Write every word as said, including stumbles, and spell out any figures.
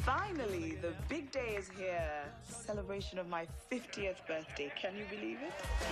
Finally, the big day is here. Celebration of my fiftieth birthday. Can you believe it?